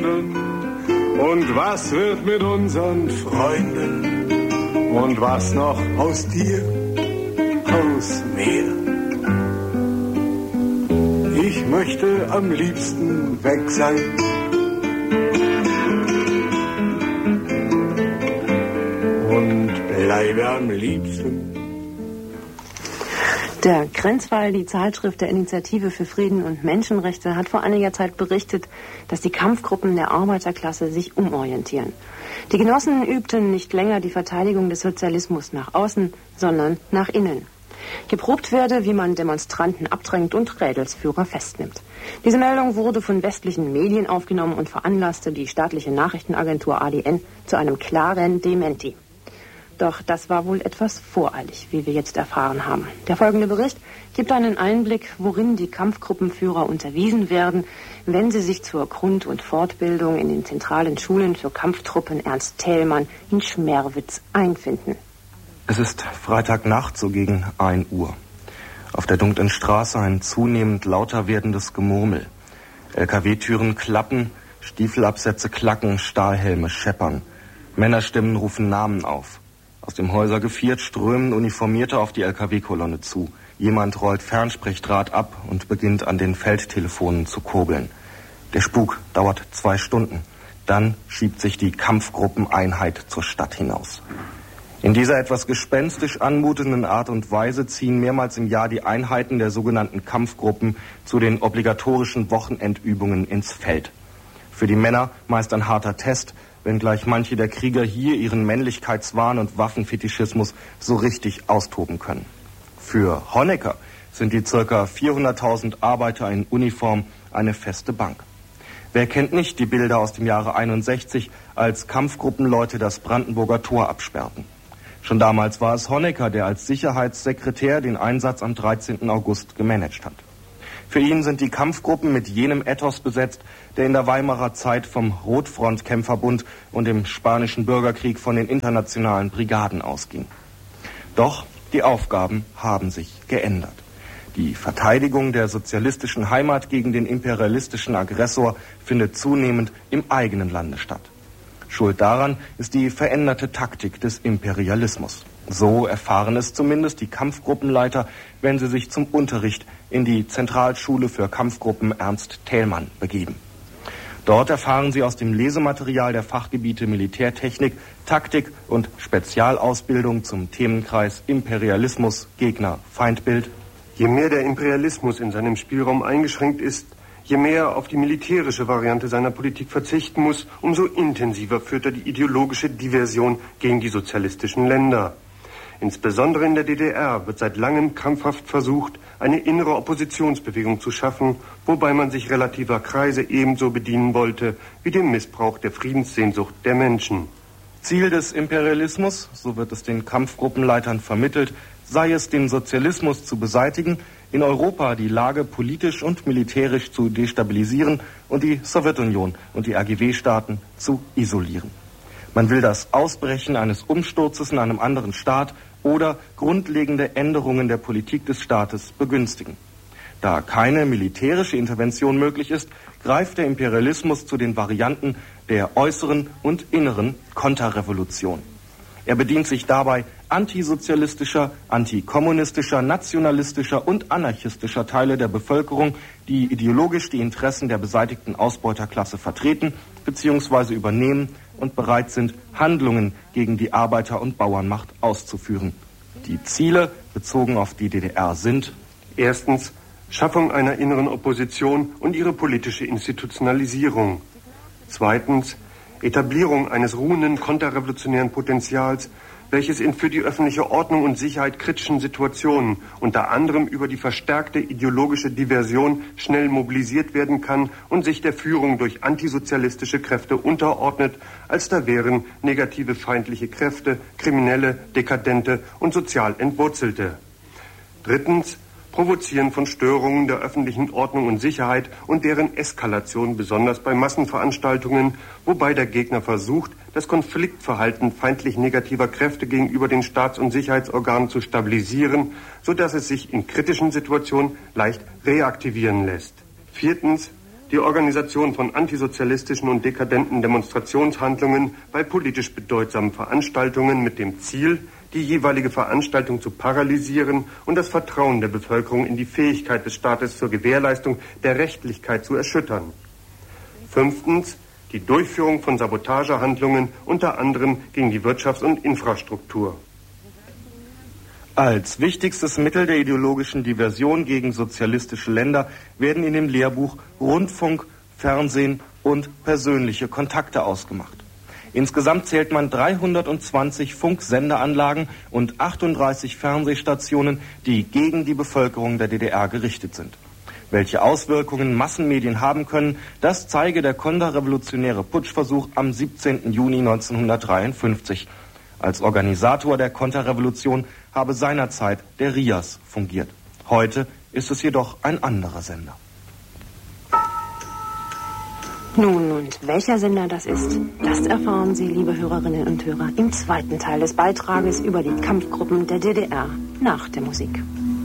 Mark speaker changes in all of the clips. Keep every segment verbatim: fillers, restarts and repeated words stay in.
Speaker 1: Freunden? Und was wird mit unseren Freunden? Und was noch aus dir, aus mir? Ich möchte am liebsten weg sein. Und bleibe am liebsten.
Speaker 2: Der Grenzfall, die Zeitschrift der Initiative für Frieden und Menschenrechte, hat vor einiger Zeit berichtet, dass die Kampfgruppen der Arbeiterklasse sich umorientieren. Die Genossen übten nicht länger die Verteidigung des Sozialismus nach außen, sondern nach innen. Geprobt werde, wie man Demonstranten abdrängt und Rädelsführer festnimmt. Diese Meldung wurde von westlichen Medien aufgenommen und veranlasste die staatliche Nachrichtenagentur A D N zu einem klaren Dementi. Doch das war wohl etwas voreilig, wie wir jetzt erfahren haben. Der folgende Bericht gibt einen Einblick, worin die Kampfgruppenführer unterwiesen werden, wenn sie sich zur Grund- und Fortbildung in den zentralen Schulen für Kampftruppen Ernst Thälmann in Schmerwitz einfinden.
Speaker 3: Es ist Freitagnacht, so gegen ein Uhr. Auf der dunklen Straße ein zunehmend lauter werdendes Gemurmel. L K W-Türen klappen, Stiefelabsätze klacken, Stahlhelme scheppern. Männerstimmen rufen Namen auf. Aus dem Häusergeviert strömen Uniformierte auf die L K W-Kolonne zu. Jemand rollt Fernsprechdraht ab und beginnt an den Feldtelefonen zu kurbeln. Der Spuk dauert zwei Stunden. Dann schiebt sich die Kampfgruppeneinheit zur Stadt hinaus. In dieser etwas gespenstisch anmutenden Art und Weise ziehen mehrmals im Jahr die Einheiten der sogenannten Kampfgruppen zu den obligatorischen Wochenendübungen ins Feld. Für die Männer meist ein harter Test, wenngleich manche der Krieger hier ihren Männlichkeitswahn und Waffenfetischismus so richtig austoben können. Für Honecker sind die ca. vierhunderttausend Arbeiter in Uniform eine feste Bank. Wer kennt nicht die Bilder aus dem Jahre einundsechzig, als Kampfgruppenleute das Brandenburger Tor absperrten? Schon damals war es Honecker, der als Sicherheitssekretär den Einsatz am dreizehnten August gemanagt hat. Für ihn sind die Kampfgruppen mit jenem Ethos besetzt, der in der Weimarer Zeit vom Rotfront-Kämpferbund und im Spanischen Bürgerkrieg von den internationalen Brigaden ausging. Doch die Aufgaben haben sich geändert. Die Verteidigung der sozialistischen Heimat gegen den imperialistischen Aggressor findet zunehmend im eigenen Lande statt. Schuld daran ist die veränderte Taktik des Imperialismus. So erfahren es zumindest die Kampfgruppenleiter, wenn sie sich zum Unterricht in die Zentralschule für Kampfgruppen Ernst Thälmann begeben. Dort erfahren sie aus dem Lesematerial der Fachgebiete Militärtechnik, Taktik und Spezialausbildung zum Themenkreis Imperialismus, Gegner, Feindbild.
Speaker 4: Je mehr der Imperialismus in seinem Spielraum eingeschränkt ist, je mehr er auf die militärische Variante seiner Politik verzichten muss, umso intensiver führt er die ideologische Diversion gegen die sozialistischen Länder. Insbesondere in der D D R wird seit langem krampfhaft versucht, eine innere Oppositionsbewegung zu schaffen, wobei man sich relativer Kreise ebenso bedienen wollte wie dem Missbrauch der Friedenssehnsucht der Menschen.
Speaker 3: Ziel des Imperialismus, so wird es den Kampfgruppenleitern vermittelt, sei es, den Sozialismus zu beseitigen, in Europa die Lage politisch und militärisch zu destabilisieren und die Sowjetunion und die R G W-Staaten zu isolieren. Man will das Ausbrechen eines Umsturzes in einem anderen Staat oder grundlegende Änderungen der Politik des Staates begünstigen. Da keine militärische Intervention möglich ist, greift der Imperialismus zu den Varianten der äußeren und inneren Konterrevolution. Er bedient sich dabei antisozialistischer, antikommunistischer, nationalistischer und anarchistischer Teile der Bevölkerung, die ideologisch die Interessen der beseitigten Ausbeuterklasse vertreten bzw. übernehmen und bereit sind, Handlungen gegen die Arbeiter- und Bauernmacht auszuführen. Die Ziele bezogen auf die D D R sind:
Speaker 4: Erstens, Schaffung einer inneren Opposition und ihre politische Institutionalisierung. Zweitens, Etablierung eines ruhenden konterrevolutionären Potenzials, welches in für die öffentliche Ordnung und Sicherheit kritischen Situationen unter anderem über die verstärkte ideologische Diversion schnell mobilisiert werden kann und sich der Führung durch antisozialistische Kräfte unterordnet, als da wären negative feindliche Kräfte, Kriminelle, Dekadente und sozial Entwurzelte. Drittens, Provozieren von Störungen der öffentlichen Ordnung und Sicherheit und deren Eskalation, besonders bei Massenveranstaltungen, wobei der Gegner versucht, das Konfliktverhalten feindlich negativer Kräfte gegenüber den Staats- und Sicherheitsorganen zu stabilisieren, sodass es sich in kritischen Situationen leicht reaktivieren lässt. Viertens, die Organisation von antisozialistischen und dekadenten Demonstrationshandlungen bei politisch bedeutsamen Veranstaltungen mit dem Ziel, die jeweilige Veranstaltung zu paralysieren und das Vertrauen der Bevölkerung in die Fähigkeit des Staates zur Gewährleistung der Rechtlichkeit zu erschüttern. Fünftens, die Durchführung von Sabotagehandlungen, unter anderem gegen die Wirtschafts- und Infrastruktur.
Speaker 3: Als wichtigstes Mittel der ideologischen Diversion gegen sozialistische Länder werden in dem Lehrbuch Rundfunk, Fernsehen und persönliche Kontakte ausgemacht. Insgesamt zählt man dreihundertzwanzig Funksendeanlagen und achtunddreißig Fernsehstationen, die gegen die Bevölkerung der D D R gerichtet sind. Welche Auswirkungen Massenmedien haben können, das zeige der konterrevolutionäre Putschversuch am siebzehnten Juni neunzehnhundertdreiundfünfzig. Als Organisator der Konterrevolution habe seinerzeit der R I A S fungiert. Heute ist es jedoch ein anderer Sender.
Speaker 2: Nun, und welcher Sender das ist, das erfahren Sie, liebe Hörerinnen und Hörer, im zweiten Teil des Beitrages über die Kampfgruppen der D D R nach der Musik.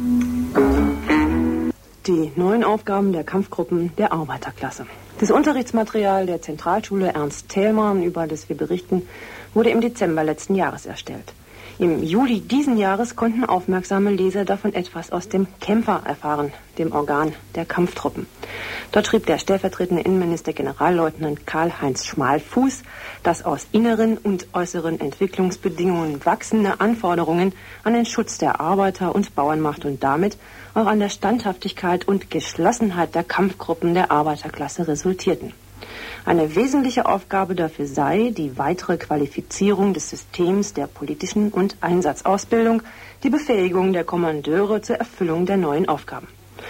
Speaker 2: Die neuen Aufgaben der Kampfgruppen der Arbeiterklasse. Das Unterrichtsmaterial der Zentralschule Ernst Thälmann, über das wir berichten, wurde im Dezember letzten Jahres erstellt. Im Juli diesen Jahres konnten aufmerksame Leser davon etwas aus dem Kämpfer erfahren, dem Organ der Kampftruppen. Dort schrieb der stellvertretende Innenminister Generalleutnant Karl-Heinz Schmalfuß, dass aus inneren und äußeren Entwicklungsbedingungen wachsende Anforderungen an den Schutz der Arbeiter- und Bauernmacht und damit auch an der Standhaftigkeit und Geschlossenheit der Kampfgruppen der Arbeiterklasse resultierten. Eine wesentliche Aufgabe dafür sei die weitere Qualifizierung des Systems der politischen und Einsatzausbildung, die Befähigung der Kommandeure zur Erfüllung der neuen Aufgaben.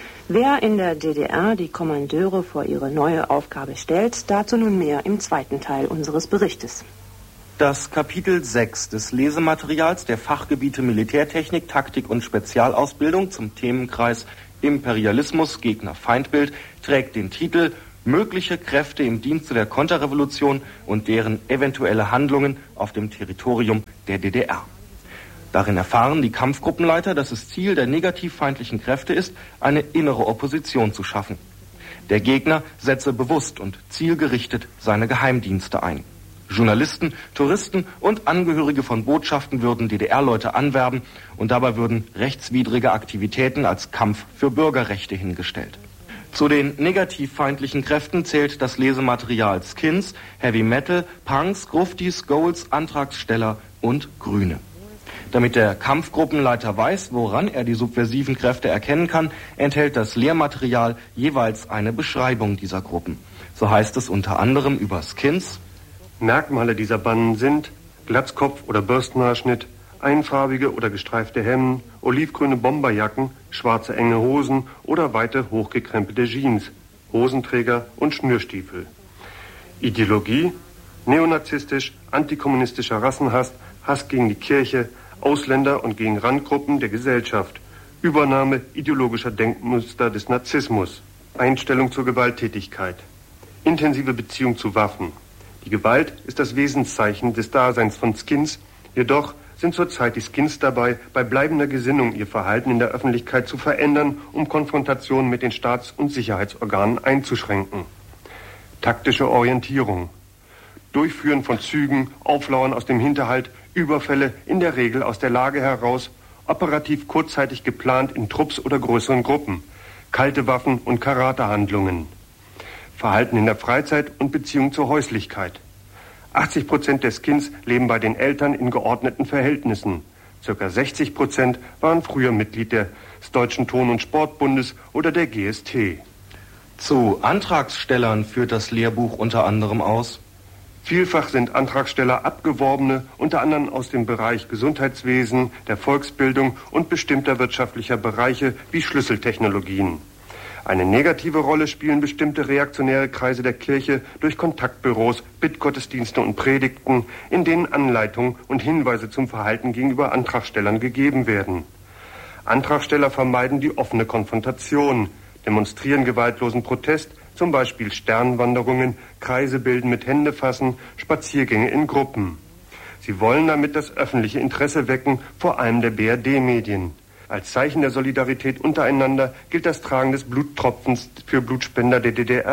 Speaker 2: Wer in der D D R die Kommandeure vor ihre neue Aufgabe stellt, dazu nun mehr im zweiten Teil unseres Berichtes.
Speaker 3: Das Kapitel sechs des Lesematerials der Fachgebiete Militärtechnik, Taktik und Spezialausbildung zum Themenkreis Imperialismus, Gegner, Feindbild trägt den Titel Mögliche Kräfte im Dienste der Konterrevolution und deren eventuelle Handlungen auf dem Territorium der D D R. Darin erfahren die Kampfgruppenleiter, dass es Ziel der negativfeindlichen Kräfte ist, eine innere Opposition zu schaffen. Der Gegner setze bewusst und zielgerichtet seine Geheimdienste ein. Journalisten, Touristen und Angehörige von Botschaften würden D D R-Leute anwerben und dabei würden rechtswidrige Aktivitäten als Kampf für Bürgerrechte hingestellt. Zu den negativfeindlichen Kräften zählt das Lesematerial Skins, Heavy Metal, Punks, Gruftis, Goals, Antragsteller und Grüne. Damit der Kampfgruppenleiter weiß, woran er die subversiven Kräfte erkennen kann, enthält das Lehrmaterial jeweils eine Beschreibung dieser Gruppen. So heißt es unter anderem über Skins:
Speaker 4: Merkmale dieser Banden sind Glatzkopf oder Bürstenhaarschnitt, einfarbige oder gestreifte Hemden, olivgrüne Bomberjacken, schwarze enge Hosen oder weite hochgekrempelte Jeans, Hosenträger und Schnürstiefel. Ideologie: neonazistisch, antikommunistischer Rassenhass, Hass gegen die Kirche, Ausländer und gegen Randgruppen der Gesellschaft, Übernahme ideologischer Denkmuster des Narzissmus, Einstellung zur Gewalttätigkeit, intensive Beziehung zu Waffen. Die Gewalt ist das Wesenszeichen des Daseins von Skins, jedoch sind zurzeit die Skins dabei, bei bleibender Gesinnung ihr Verhalten in der Öffentlichkeit zu verändern, um Konfrontationen mit den Staats- und Sicherheitsorganen einzuschränken. Taktische Orientierung: Durchführen von Zügen, Auflauern aus dem Hinterhalt, Überfälle in der Regel aus der Lage heraus, operativ kurzzeitig geplant in Trupps oder größeren Gruppen, kalte Waffen und Karatehandlungen. Verhalten in der Freizeit und Beziehung zur Häuslichkeit. achtzig Prozent der Skins leben bei den Eltern in geordneten Verhältnissen. Circa sechzig Prozent waren früher Mitglied des Deutschen Ton- und Sportbundes oder der G S T.
Speaker 3: Zu Antragstellern führt das Lehrbuch unter anderem aus:
Speaker 4: Vielfach sind Antragsteller Abgeworbene, unter anderem aus dem Bereich Gesundheitswesen, der Volksbildung und bestimmter wirtschaftlicher Bereiche wie Schlüsseltechnologien. Eine negative Rolle spielen bestimmte reaktionäre Kreise der Kirche durch Kontaktbüros, Bittgottesdienste und Predigten, in denen Anleitungen und Hinweise zum Verhalten gegenüber Antragstellern gegeben werden. Antragsteller vermeiden die offene Konfrontation, demonstrieren gewaltlosen Protest, zum Beispiel Sternwanderungen, Kreise bilden mit Händefassen, Spaziergänge in Gruppen. Sie wollen damit das öffentliche Interesse wecken, vor allem der B R D-Medien. Als Zeichen der Solidarität untereinander gilt das Tragen des Bluttropfens für Blutspender der D D R,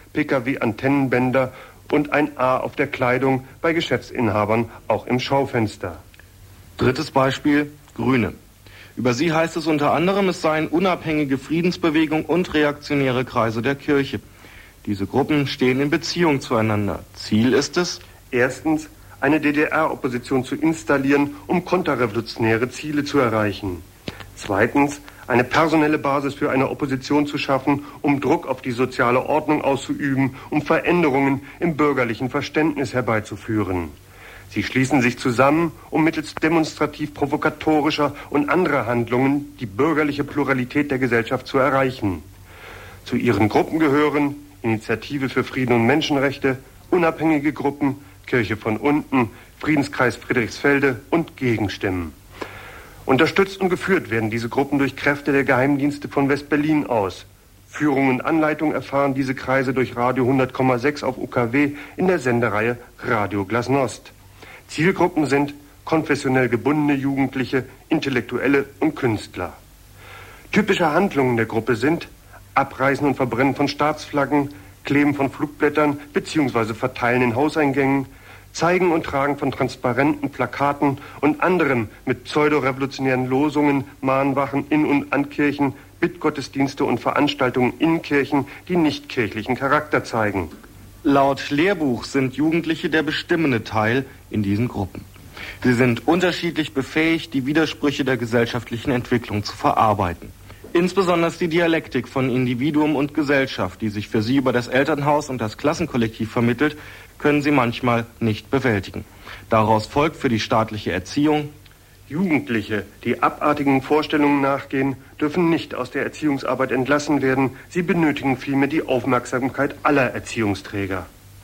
Speaker 4: P K W-Antennenbänder und ein A auf der Kleidung, bei Geschäftsinhabern auch im Schaufenster.
Speaker 3: Drittes Beispiel, Grüne. Über sie heißt es unter anderem, es seien unabhängige Friedensbewegung und reaktionäre Kreise der Kirche. Diese Gruppen stehen in Beziehung zueinander. Ziel ist es,
Speaker 4: erstens, eine D D R-Opposition zu installieren, um konterrevolutionäre Ziele zu erreichen. Zweitens, eine personelle Basis für eine Opposition zu schaffen, um Druck auf die soziale Ordnung auszuüben, um Veränderungen im bürgerlichen Verständnis herbeizuführen. Sie schließen sich zusammen, um mittels demonstrativ-provokatorischer und anderer Handlungen die bürgerliche Pluralität der Gesellschaft zu erreichen. Zu ihren Gruppen gehören Initiative für Frieden und Menschenrechte, unabhängige Gruppen, Kirche von unten, Friedenskreis Friedrichsfelde und Gegenstimmen. Unterstützt und geführt werden diese Gruppen durch Kräfte der Geheimdienste von West-Berlin aus. Führung und Anleitung erfahren diese Kreise durch Radio hundert Komma sechs auf U K W in der Sendereihe Radio Glasnost. Zielgruppen sind konfessionell gebundene Jugendliche, Intellektuelle und Künstler. Typische Handlungen der Gruppe sind Abreißen und Verbrennen von Staatsflaggen, Kleben von Flugblättern bzw. Verteilen in Hauseingängen, Zeigen und Tragen von Transparenten, Plakaten und anderen mit pseudorevolutionären Losungen, Mahnwachen in und an Kirchen, Bittgottesdienste und Veranstaltungen in Kirchen, die nicht kirchlichen Charakter zeigen.
Speaker 3: Laut Lehrbuch sind Jugendliche der bestimmende Teil in diesen Gruppen. Sie sind unterschiedlich befähigt, die Widersprüche der gesellschaftlichen Entwicklung zu verarbeiten. Insbesondere die Dialektik von Individuum und Gesellschaft, die sich für sie über das Elternhaus und das Klassenkollektiv vermittelt, können sie manchmal nicht bewältigen. Daraus folgt für die staatliche Erziehung:
Speaker 4: Jugendliche, die abartigen Vorstellungen nachgehen, dürfen nicht aus der Erziehungsarbeit entlassen werden. Sie benötigen vielmehr die Aufmerksamkeit aller Erziehungsträger.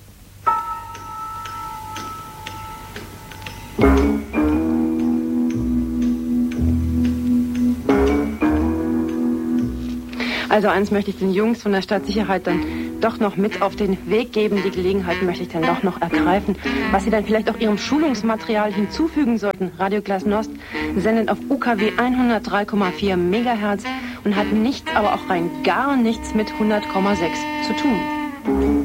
Speaker 2: Also eins möchte ich den Jungs von der Stadtsicherheit dann doch noch mit auf den Weg geben. Die Gelegenheit möchte ich dann doch noch ergreifen, was sie dann vielleicht auch ihrem Schulungsmaterial hinzufügen sollten. Radio Glasnost sendet auf U K W hundertdrei Komma vier Megahertz und hat nichts, aber auch rein gar nichts mit hundert Komma sechs zu tun.